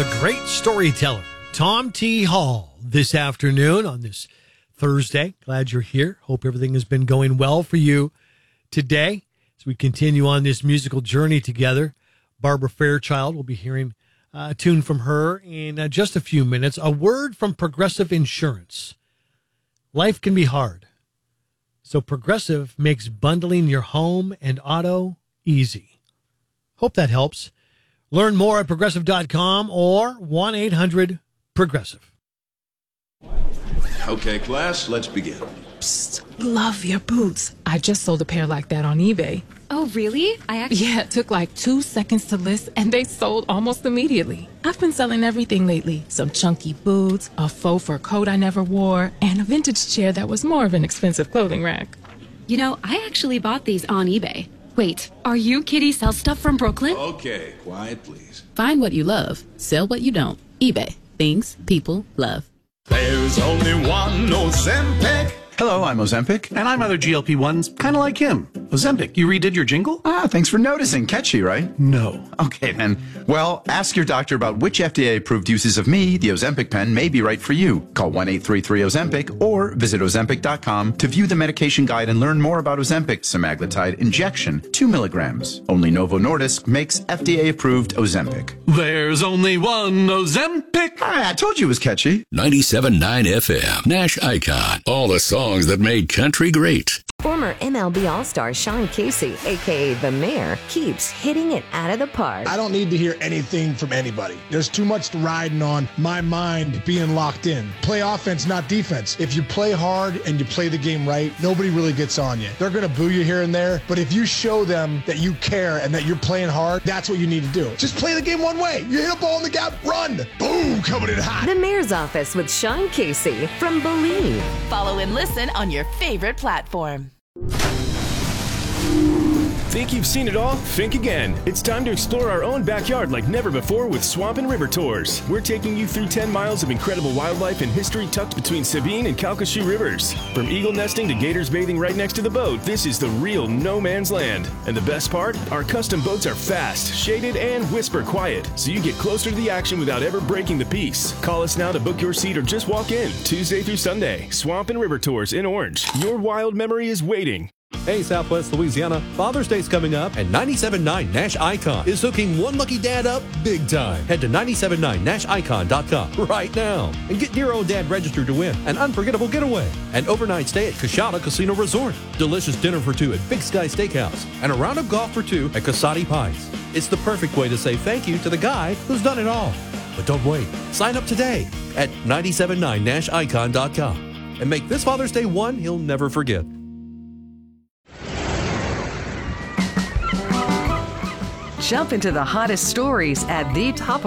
the great storyteller, Tom T. Hall, this afternoon on this Thursday. Glad you're here. Hope everything has been going well for you today as we continue on this musical journey together. Barbara Fairchild, will be hearing a tune from her in just a few minutes. A word from Progressive Insurance. Life can be hard, so Progressive makes bundling your home and auto easy. Hope that helps. Learn more at Progressive.com or 1-800-PROGRESSIVE. Okay, class, let's begin. Psst, love your boots. I just sold a pair like that on eBay. Oh, really? Yeah, it took like 2 seconds to list, and they sold almost immediately. I've been selling everything lately. Some chunky boots, a faux fur coat I never wore, and a vintage chair that was more of an expensive clothing rack. You know, I actually bought these on eBay. Wait, are you Kitty Sell Stuff from Brooklyn? Okay, quiet, please. Find what you love. Sell what you don't. eBay. Things people love. There's only one Ozempic. Hello, I'm Ozempic. And I'm other GLP-1s, kind of like him. Ozempic, you redid your jingle? Thanks for noticing. Catchy, right? No. Okay, then. Well, ask your doctor about which FDA-approved uses of me, the Ozempic pen, may be right for you. Call 1-833-OZEMPIC or visit Ozempic.com to view the medication guide and learn more about Ozempic semaglutide injection, 2 milligrams. Only Novo Nordisk makes FDA-approved Ozempic. There's only one Ozempic. I told you it was catchy. 97.9 FM, Nash Icon. All the songs that made country great. Former MLB All-Star Sean Casey, a.k.a. The Mayor, keeps hitting it out of the park. I don't need to hear anything from anybody. There's too much riding on my mind being locked in. Play offense, not defense. If you play hard and you play the game right, nobody really gets on you. They're going to boo you here and there, but if you show them that you care and that you're playing hard, that's what you need to do. Just play the game one way. You hit a ball in the gap, run. Boom, coming in hot. The Mayor's Office with Sean Casey from Believe. Follow and listen on your favorite platform. Think you've seen it all? Think again. It's time to explore our own backyard like never before with Swamp and River Tours. We're taking you through 10 miles of incredible wildlife and history tucked between Sabine and Calcasieu rivers. From eagle nesting to gators bathing right next to the boat, this is the real no man's land. And the best part? Our custom boats are fast, shaded, and whisper quiet, so you get closer to the action without ever breaking the peace. Call us now to book your seat or just walk in. Tuesday through Sunday. Swamp and River Tours in Orange. Your wild memory is waiting. Hey, Southwest Louisiana, Father's Day's coming up, and 97.9 Nash Icon is hooking one lucky dad up big time. Head to 979nashicon.com right now and get your own dad registered to win an unforgettable getaway, an overnight stay at Coshada Casino Resort, delicious dinner for two at Big Sky Steakhouse, and a round of golf for two at Casati Pines. It's the perfect way to say thank you to the guy who's done it all. But don't wait. Sign up today at 979nashicon.com and make this Father's Day one he'll never forget. Jump into the hottest stories at the top